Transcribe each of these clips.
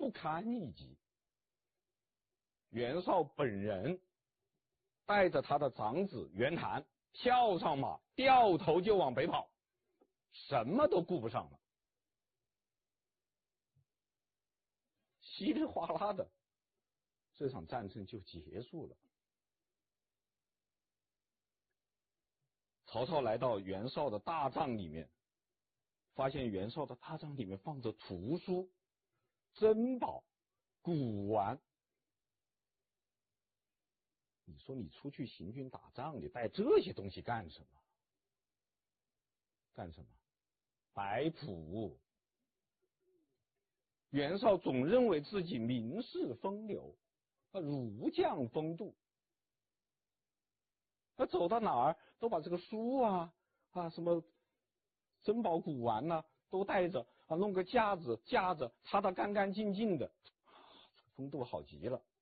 不堪一击。袁绍本人带着他的长子袁谭跳上马，掉头就往北跑，什么都顾不上了。稀里哗啦的，这场战争就结束了。曹操来到袁绍的大帐里面，发现袁绍的大帐里面放着图书、珍宝、古玩。你说你出去行军打仗，你带这些东西干什么？干什么？摆谱。袁绍总认为自己名士风流，儒将风度，他走到哪儿都把这个书什么珍宝古玩都带着弄个架子架着，擦得干干净净的，风度好极了。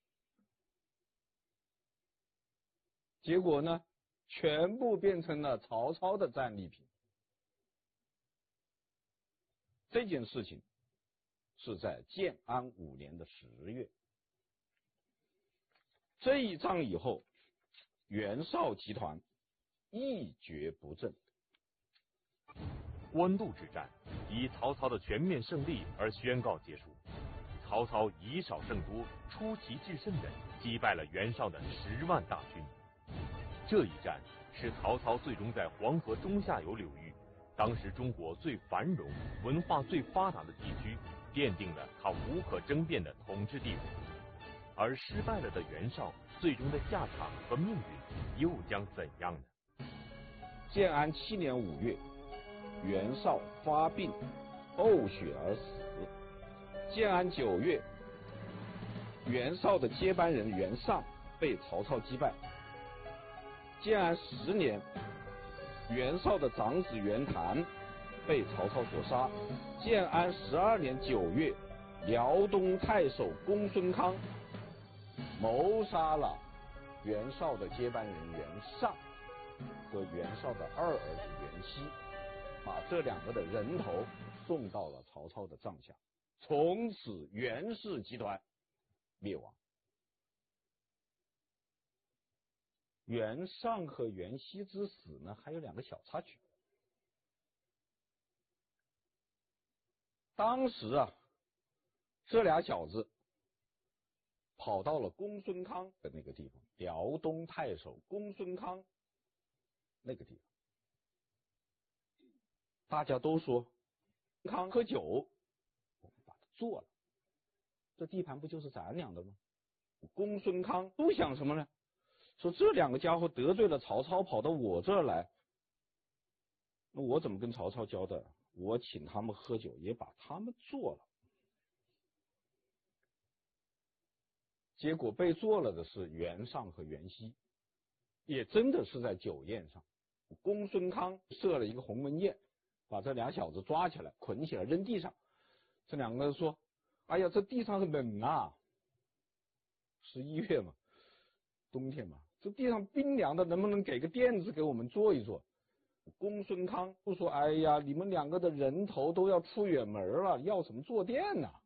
结果呢，全部变成了曹操的战利品。这件事情是在建安5年的10月。这一仗以后，袁绍集团一蹶不振。 官渡之战以曹操的全面胜利而宣告结束。曹操以少胜多，出奇制胜地击败了袁绍的10万大军。这一战是曹操最终在黄河中下游柳域，当时中国最繁荣、文化最发达的地区，奠定了他无可争辩的统治地位。而失败了的袁绍最终的下场和命运又将怎样呢？ 建安7年5月，袁绍发病呕血而死。建安9月，袁绍的接班人袁尚被曹操击败。建安10年，袁绍的长子袁谭被曹操所杀。建安12年9月，辽东太守公孙康谋杀了袁绍的接班人袁尚和袁绍的二儿子袁熙，把这2个的人头送到了曹操的帐下，从此袁氏集团灭亡。袁尚和袁熙之死呢，还有2个小插曲。当时这俩小子跑到了公孙康的那个地方，辽东太守公孙康那个地方，大家都说康喝酒，我们把他做了，这地盘不就是咱俩的吗？公孙康都想什么呢？说这2个家伙得罪了曹操，跑到我这儿来，那我怎么跟曹操交代？我请他们喝酒，也把他们做了。结果被做了的是袁尚和袁熙，也真的是在酒宴上，公孙康设了一个鸿门宴，把这俩小子抓起来，捆起来扔地上。这2个人说：“哎呀，这地上很冷啊，11月嘛，冬天嘛，这地上冰凉的，能不能给个垫子给我们坐一坐？”公孙康就说：“哎呀，你们2个的人头都要出远门了，要什么坐垫呢？”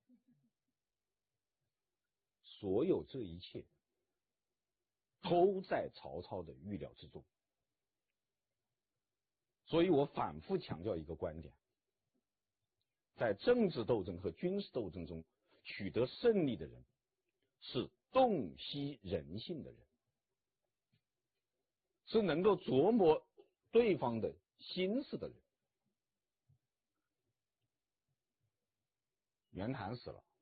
所有这一切都在曹操的预料之中。所以我反复强调一个观点，在政治斗争和军事斗争中取得胜利的人是洞悉人性的人，是能够琢磨对方的心思的人。袁谭死了，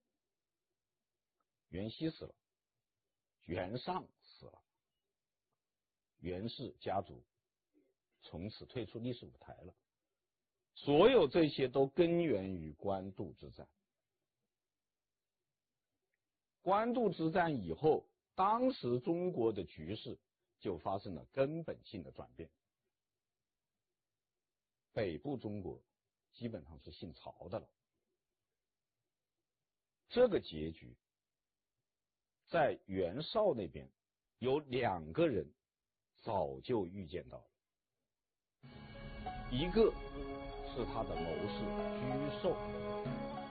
袁熙死了，袁尚死了，袁氏家族从此退出历史舞台了。所有这些都根源于官渡之战。官渡之战以后，当时中国的局势就发生了根本性的转变。北部中国基本上是姓曹的了。这个结局在袁绍那边有2个人早就预见到了，一个是他的谋士沮授，